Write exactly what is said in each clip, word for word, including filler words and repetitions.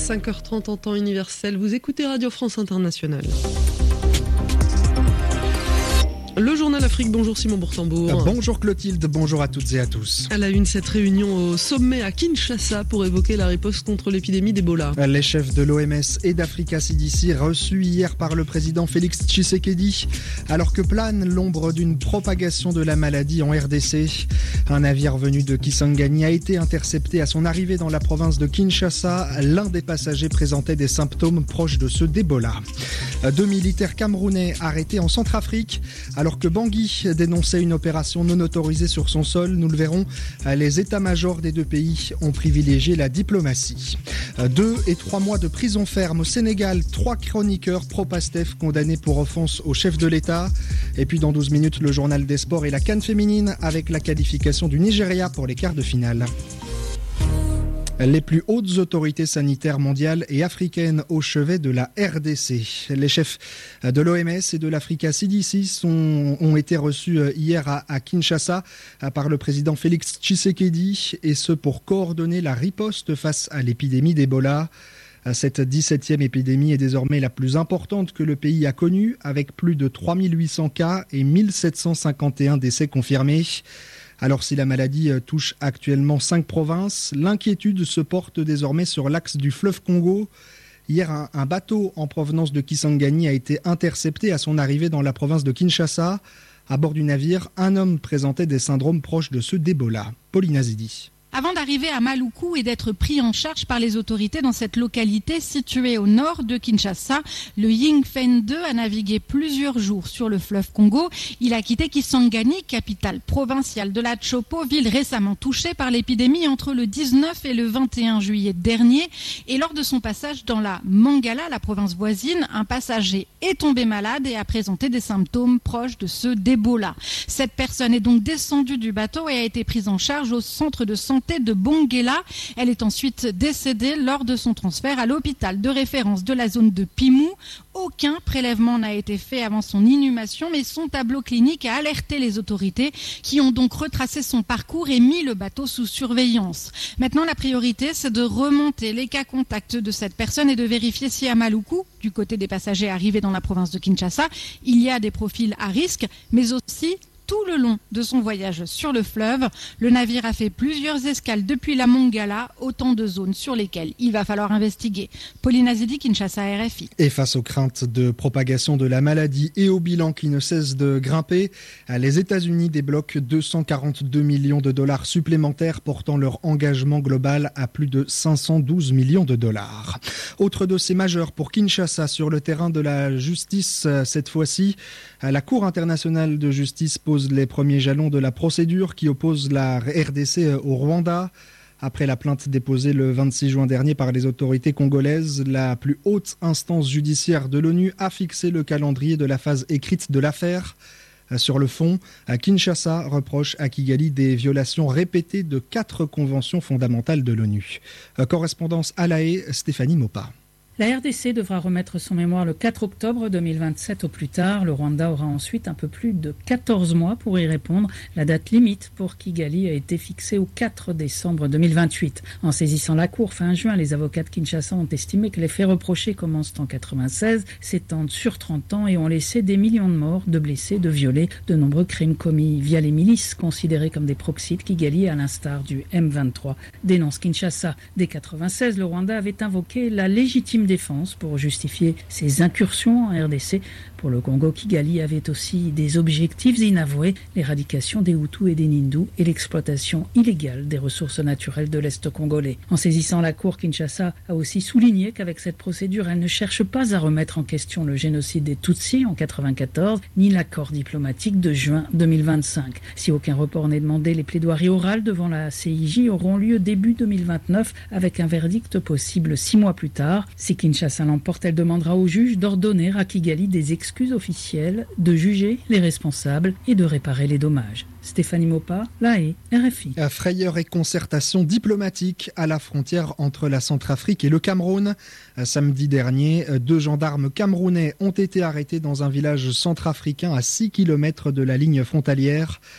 cinq heures trente en temps universel. Vous écoutez Radio France Internationale. Le journal Afrique, bonjour Simon Bourtambour. Bonjour Clotilde, bonjour à toutes et à tous. À la une, cette réunion au sommet à Kinshasa pour évoquer la riposte contre l'épidémie d'Ebola. Les chefs de l'O M S et d'Africa C D C reçus hier par le président Félix Tshisekedi, alors que plane l'ombre d'une propagation de la maladie en R D C. Un navire venu de Kisangani a été intercepté à son arrivée dans la province de Kinshasa. L'un des passagers présentait des symptômes proches de ceux d'Ebola. Deux militaires camerounais arrêtés en Centrafrique, alors que Bangui dénonçait une opération non autorisée sur son sol. Nous le verrons, les états-majors des deux pays ont privilégié la diplomatie. Deux et trois mois de prison ferme au Sénégal. Trois chroniqueurs pro-Pastef condamnés pour offense au chef de l'État. Et puis dans douze minutes, le journal des sports et la CAN féminine avec la qualification du Nigeria pour les quarts de finale. Les plus hautes autorités sanitaires mondiales et africaines au chevet de la R D C. Les chefs de l'O M S et de l'Africa C D C sont, ont été reçus hier à, à Kinshasa par le président Félix Tshisekedi, et ce pour coordonner la riposte face à l'épidémie d'Ebola. Cette dix-septième épidémie est désormais la plus importante que le pays a connue, avec plus de trois mille huit cents cas et mille sept cent cinquante et un décès confirmés. Alors si la maladie touche actuellement cinq provinces, l'inquiétude se porte désormais sur l'axe du fleuve Congo. Hier, un, un bateau en provenance de Kisangani a été intercepté à son arrivée dans la province de Kinshasa. À bord du navire, un homme présentait des syndromes proches de ceux d'Ebola. Pauline Azidi. Avant d'arriver à Maluku et d'être pris en charge par les autorités dans cette localité située au nord de Kinshasa, le Yingfen deux a navigué plusieurs jours sur le fleuve Congo. Il a quitté Kisangani, capitale provinciale de la Tshopo, ville récemment touchée par l'épidémie entre le dix-neuf et le vingt et un juillet dernier. Et lors de son passage dans la Mangala, la province voisine, un passager est tombé malade et a présenté des symptômes proches de ceux d'Ebola. Cette personne est donc descendue du bateau et a été prise en charge au centre de santé de Bongela. Elle est ensuite décédée lors de son transfert à l'hôpital de référence de la zone de Pimou. Aucun prélèvement n'a été fait avant son inhumation, mais son tableau clinique a alerté les autorités qui ont donc retracé son parcours et mis le bateau sous surveillance. Maintenant, la priorité, c'est de remonter les cas contacts de cette personne et de vérifier si à Maluku, du côté des passagers arrivés dans la province de Kinshasa, il y a des profils à risque, mais aussi tout le long de son voyage sur le fleuve. Le navire a fait plusieurs escales depuis la Mongala, autant de zones sur lesquelles il va falloir investiguer. Pauline Azidi, Kinshasa, R F I. Et face aux craintes de propagation de la maladie et au bilan qui ne cesse de grimper, les États-Unis débloquent deux cent quarante-deux millions de dollars supplémentaires, portant leur engagement global à plus de cinq cent douze millions de dollars. Autre dossier majeur pour Kinshasa sur le terrain de la justice, cette fois-ci, la Cour internationale de justice pose les premiers jalons de la procédure qui oppose la R D C au Rwanda. Après la plainte déposée le vingt-six juin dernier par les autorités congolaises, la plus haute instance judiciaire de l'ONU a fixé le calendrier de la phase écrite de l'affaire. Sur le fond, Kinshasa reproche à Kigali des violations répétées de quatre conventions fondamentales de l'ONU. Correspondance à La Haye, Stéphanie Mopa. La R D C devra remettre son mémoire le quatre octobre deux mille vingt-sept au plus tard. Le Rwanda aura ensuite un peu plus de quatorze mois pour y répondre. La date limite pour Kigali a été fixée au quatre décembre deux mille vingt-huit. En saisissant la Cour fin juin, les avocats de Kinshasa ont estimé que les faits reprochés commencent en quatre-vingt-seize, s'étendent sur trente ans et ont laissé des millions de morts, de blessés, de violés, de nombreux crimes commis via les milices considérées comme des proxys de Kigali, à l'instar du M vingt-trois. Dénonce Kinshasa. Dès quatre-vingt-seize, le Rwanda avait invoqué la légitime défense pour justifier ses incursions en R D C. Pour le Congo, Kigali avait aussi des objectifs inavoués, l'éradication des Hutus et des Nindu et l'exploitation illégale des ressources naturelles de l'Est congolais. En saisissant la Cour, Kinshasa a aussi souligné qu'avec cette procédure, elle ne cherche pas à remettre en question le génocide des Tutsis en quatre-vingt-quatorze, ni l'accord diplomatique de juin deux mille vingt-cinq. Si aucun report n'est demandé, les plaidoiries orales devant la C I J auront lieu début deux mille vingt-neuf, avec un verdict possible six mois plus tard. Si Kinshasa l'emporte, elle demandera au juge d'ordonner à Kigali des excuses officielles, de juger les responsables et de réparer les dommages. Stéphanie Mopa, La Haye, R F I. Frayeur et concertation diplomatique à la frontière entre la Centrafrique et le Cameroun. Samedi dernier, deux gendarmes camerounais ont été arrêtés dans un village centrafricain à six kilomètres de la ligne frontalière.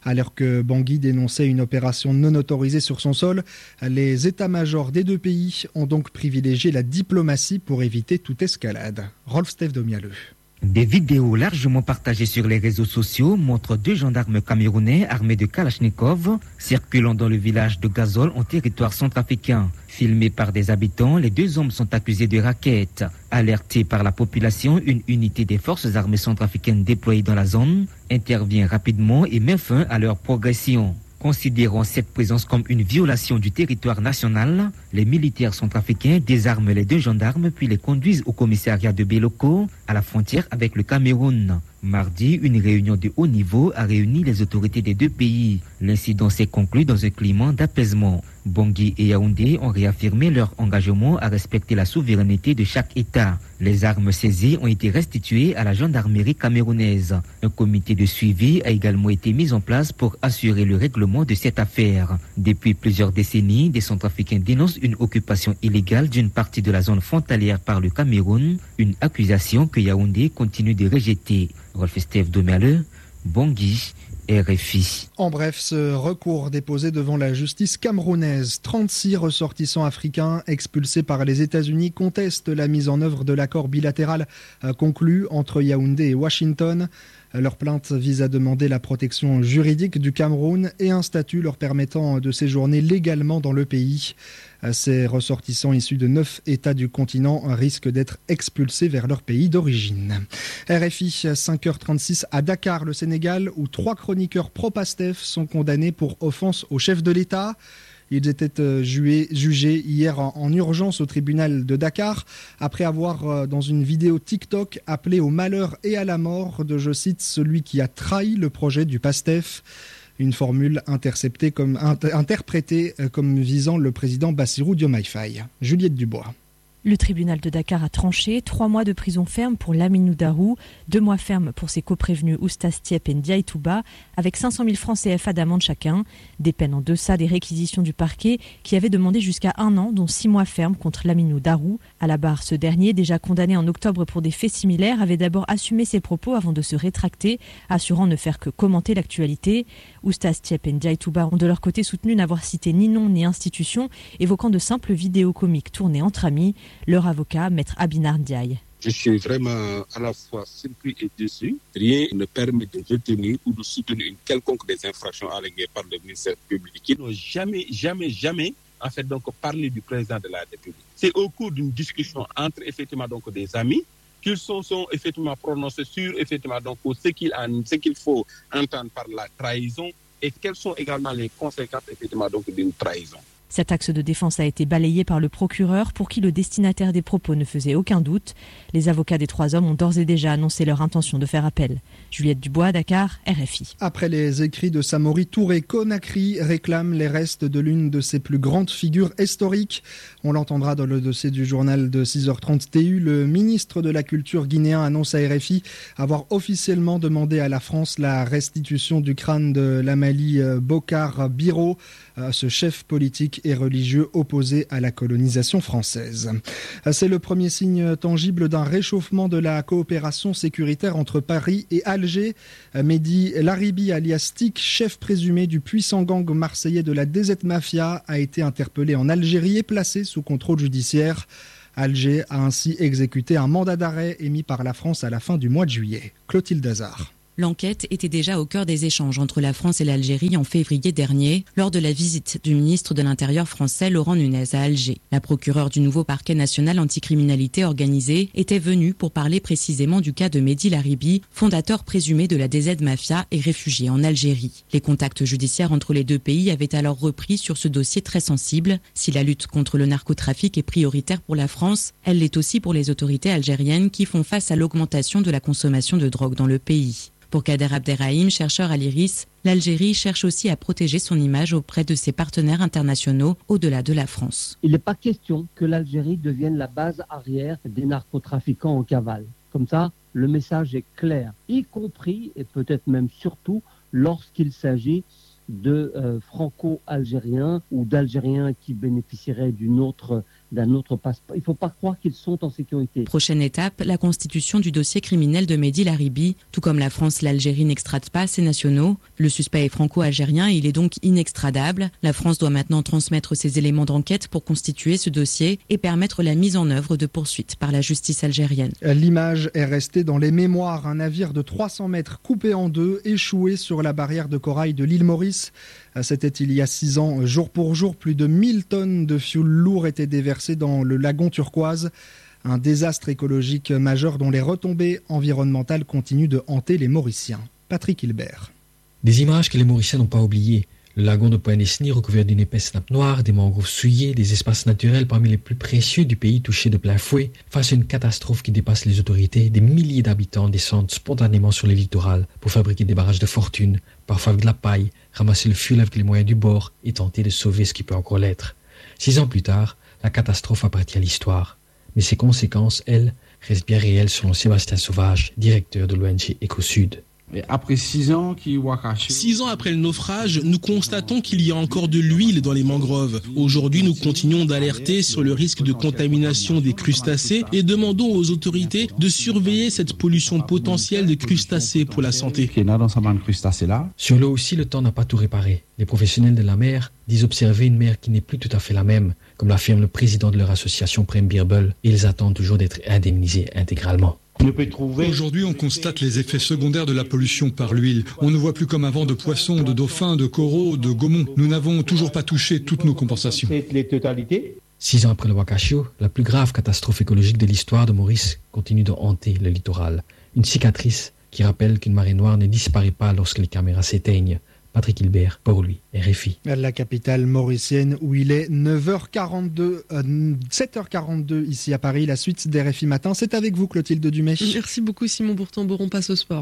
Alors que Bangui dénonçait une opération non autorisée sur son sol, les états-majors des deux pays ont donc privilégié la diplomatie pour éviter toute escalade. Rolf-Steve Domialeux. Des vidéos largement partagées sur les réseaux sociaux montrent deux gendarmes camerounais armés de Kalachnikov circulant dans le village de Gazol en territoire centrafricain. Filmés par des habitants, les deux hommes sont accusés de racket. Alertés par la population, une unité des forces armées centrafricaines déployée dans la zone intervient rapidement et met fin à leur progression. Considérant cette présence comme une violation du territoire national, les militaires centrafricains désarment les deux gendarmes puis les conduisent au commissariat de Béloko, à la frontière avec le Cameroun. Mardi, une réunion de haut niveau a réuni les autorités des deux pays. L'incident s'est conclu dans un climat d'apaisement. Bangui et Yaoundé ont réaffirmé leur engagement à respecter la souveraineté de chaque État. Les armes saisies ont été restituées à la gendarmerie camerounaise. Un comité de suivi a également été mis en place pour assurer le règlement de cette affaire. Depuis plusieurs décennies, des Centrafricains dénoncent une occupation illégale d'une partie de la zone frontalière par le Cameroun, une accusation que Yaoundé continue de rejeter. Rolf-Steve Domialeux, Bangui, R F I. En bref, ce recours déposé devant la justice camerounaise, trente-six ressortissants africains expulsés par les États-Unis contestent la mise en œuvre de l'accord bilatéral conclu entre Yaoundé et Washington. Leur plainte vise à demander la protection juridique du Cameroun et un statut leur permettant de séjourner légalement dans le pays. Ces ressortissants issus de neuf États du continent risquent d'être expulsés vers leur pays d'origine. R F I, cinq heures trente-six à Dakar, le Sénégal, où trois chroniqueurs pro-Pastef sont condamnés pour offense au chef de l'État. Ils étaient jugés hier en urgence au tribunal de Dakar après avoir, dans une vidéo TikTok, appelé au malheur et à la mort de, je cite, celui qui a trahi le projet du PASTEF. Une formule interceptée comme, inter, interprétée comme visant le président Bassirou Diomaye Faye. Juliette Dubois. Le tribunal de Dakar a tranché trois mois de prison ferme pour Laminou Darou, deux mois ferme pour ses coprévenus Oustas Tiep et Ndiaye Touba, avec cinq cent mille francs C F A d'amende chacun. Des peines en deçà des réquisitions du parquet qui avait demandé jusqu'à un an, dont six mois ferme contre Laminou Darou. À la barre, ce dernier, déjà condamné en octobre pour des faits similaires, avait d'abord assumé ses propos avant de se rétracter, assurant ne faire que commenter l'actualité. Oustas Tiep et Ndiaye Touba ont de leur côté soutenu n'avoir cité ni nom ni institution, évoquant de simples vidéos comiques tournées entre amis. Leur avocat, maître Abinar Ndiaye. Je suis vraiment à la fois surpris et déçu. Rien ne permet de retenir ou de soutenir une quelconque des infractions alléguées par le ministère public. Ils n'ont jamais, jamais, jamais, en fait, donc, parlé du président de la République. C'est au cours d'une discussion entre, effectivement, donc, des amis qu'ils sont, sont effectivement prononcés sur, effectivement, donc, ce qu'il, a, ce qu'il faut entendre par la trahison et quelles sont également les conséquences, effectivement, donc, d'une trahison. Cet axe de défense a été balayé par le procureur pour qui le destinataire des propos ne faisait aucun doute. Les avocats des trois hommes ont d'ores et déjà annoncé leur intention de faire appel. Juliette Dubois, Dakar, R F I. Après les écrits de Samori Touré, Conakry réclame les restes de l'une de ses plus grandes figures historiques. On l'entendra dans le dossier du journal de six heures trente T U. Le ministre de la Culture guinéen annonce à R F I avoir officiellement demandé à la France la restitution du crâne de l'Amali Bokar Biro, ce chef politique et religieux opposé à la colonisation française. C'est le premier signe tangible d'un réchauffement de la coopération sécuritaire entre Paris et Alger. Mehdi Laribi alias Tic, chef présumé du puissant gang marseillais de la D Z Mafia, a été interpellé en Algérie et placé sous contrôle judiciaire. Alger a ainsi exécuté un mandat d'arrêt émis par la France à la fin du mois de juillet. Clotilde Hazard. L'enquête était déjà au cœur des échanges entre la France et l'Algérie en février dernier, lors de la visite du ministre de l'Intérieur français Laurent Nunez à Alger. La procureure du nouveau parquet national anticriminalité organisée était venue pour parler précisément du cas de Mehdi Laribi, fondateur présumé de la D Z Mafia et réfugié en Algérie. Les contacts judiciaires entre les deux pays avaient alors repris sur ce dossier très sensible. Si la lutte contre le narcotrafic est prioritaire pour la France, elle l'est aussi pour les autorités algériennes qui font face à l'augmentation de la consommation de drogue dans le pays. Pour Kader Abderrahim, chercheur à l'IRIS, l'Algérie cherche aussi à protéger son image auprès de ses partenaires internationaux au-delà de la France. Il n'est pas question que l'Algérie devienne la base arrière des narcotrafiquants en cavale. Comme ça, le message est clair, y compris et peut-être même surtout lorsqu'il s'agit de euh, franco-algériens ou d'Algériens qui bénéficieraient d'une autre, d'un autre passeport. Il ne faut pas croire qu'ils sont en sécurité. Prochaine étape, la constitution du dossier criminel de Mehdi Laribi. Tout comme la France, l'Algérie n'extrade pas ses nationaux. Le suspect est franco-algérien et il est donc inextradable. La France doit maintenant transmettre ses éléments d'enquête pour constituer ce dossier et permettre la mise en œuvre de poursuites par la justice algérienne. L'image est restée dans les mémoires. Un navire de trois cents mètres coupé en deux, échoué sur la barrière de corail de l'île Maurice. C'était il y a six ans. Jour pour jour, plus de mille tonnes de fioul lourd étaient déversées dans le lagon turquoise. Un désastre écologique majeur dont les retombées environnementales continuent de hanter les Mauriciens. Patrick Hilbert. Des images que les Mauriciens n'ont pas oubliées. Le lagon de Point-Nesny recouvert d'une épaisse nappe noire, des mangroves souillées, des espaces naturels parmi les plus précieux du pays touchés de plein fouet. Face à une catastrophe qui dépasse les autorités, des milliers d'habitants descendent spontanément sur les littorales pour fabriquer des barrages de fortune, parfois avec de la paille, ramasser le fioul avec les moyens du bord et tenter de sauver ce qui peut encore l'être. Six ans plus tard, la catastrophe appartient à l'histoire. Mais ses conséquences, elles, restent bien réelles selon Sébastien Sauvage, directeur de l'O N G Éco-Sud. Après six ans, six ans après le naufrage, nous constatons qu'il y a encore de l'huile dans les mangroves. Aujourd'hui, nous continuons d'alerter sur le risque de contamination des crustacés et demandons aux autorités de surveiller cette pollution potentielle des crustacés pour la santé. Sur l'eau aussi, le temps n'a pas tout réparé. Les professionnels de la mer disent observer une mer qui n'est plus tout à fait la même, comme l'affirme le président de leur association Prem Birbel, et ils attendent toujours d'être indemnisés intégralement. Aujourd'hui, on constate les effets secondaires de la pollution par l'huile. On ne voit plus comme avant de poissons, de dauphins, de coraux, de gaumons. Nous n'avons toujours pas touché toutes nos compensations. Six ans après le Wakashio, la plus grave catastrophe écologique de l'histoire de Maurice continue de hanter le littoral. Une cicatrice qui rappelle qu'une marée noire ne disparaît pas lorsque les caméras s'éteignent. Patrick Hilbert, pour lui, R F I. La capitale mauricienne où il est neuf heures quarante-deux, euh, sept heures quarante-deux ici à Paris. La suite d'R F I Matin, c'est avec vous Clotilde Dumais. Merci beaucoup Simon Bourtambour, on passe au sport.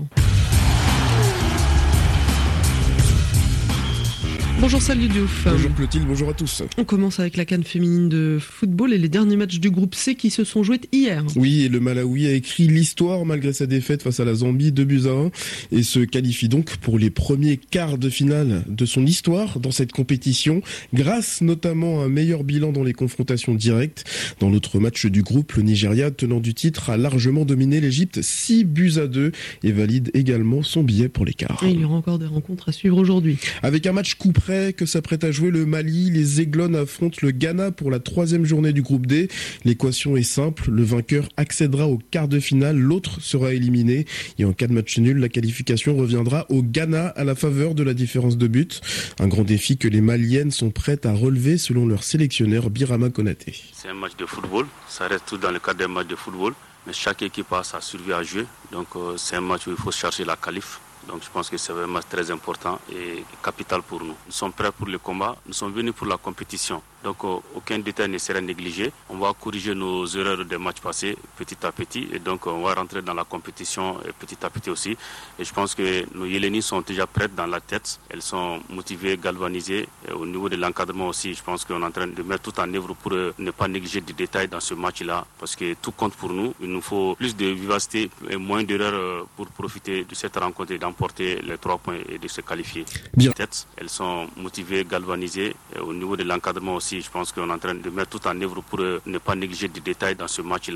Bonjour Salut Diouf. Bonjour Clotilde, bonjour à tous. On commence avec la CAN féminine de football et les derniers matchs du groupe C qui se sont joués hier. Oui, et le Malawi a écrit l'histoire malgré sa défaite face à la Zambie, deux buts à un, et se qualifie donc pour les premiers quarts de finale de son histoire dans cette compétition, grâce notamment à un meilleur bilan dans les confrontations directes. Dans l'autre match du groupe, le Nigeria, tenant du titre, a largement dominé l'Égypte, six buts à deux, et valide également son billet pour les quarts. Et il y aura encore des rencontres à suivre aujourd'hui. Avec un match coup près que s'apprête à jouer le Mali, les Aiglones affrontent le Ghana pour la troisième journée du groupe D. L'équation est simple, le vainqueur accédera au quart de finale, l'autre sera éliminé. Et en cas de match nul, la qualification reviendra au Ghana à la faveur de la différence de but. Un grand défi que les Maliennes sont prêtes à relever selon leur sélectionneur Birama Konaté. C'est un match de football, ça reste tout dans le cadre d'un match de football, mais chaque équipe a sa survie à jouer. Donc euh, c'est un match où il faut chercher la qualif. Donc je pense que c'est un match très important et capital pour nous. Nous sommes prêts pour le combat, nous sommes venus pour la compétition. Donc euh, aucun détail ne sera négligé. On va corriger nos erreurs des matchs passés petit à petit et donc on va rentrer dans la compétition petit à petit aussi. Et je pense que nos Yélénis sont déjà prêtes dans la tête. Elles sont motivées, galvanisées. Et au niveau de l'encadrement aussi, je pense qu'on est en train de mettre tout en œuvre pour euh, ne pas négliger des détails dans ce match-là parce que tout compte pour nous. Il nous faut plus de vivacité et moins d'erreurs euh, pour profiter de cette rencontre et d'emporter les trois points et de se qualifier. Bien. Elles sont motivées, galvanisées. Et au niveau de l'encadrement aussi, je pense qu'on est en train de mettre tout en œuvre pour euh, ne pas négliger des détails dans ce match-là.